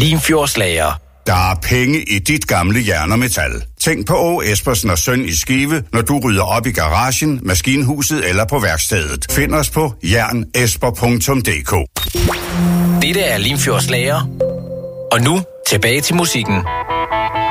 Limfjordslager. Der er penge i dit gamle jern og metal. Tænk på Å Espersen og Søn i Skive, når du rydder op i garagen, maskinhuset eller på værkstedet. Find os på jernesper.dk. Dette er Limfjordslager. Og nu tilbage til musikken.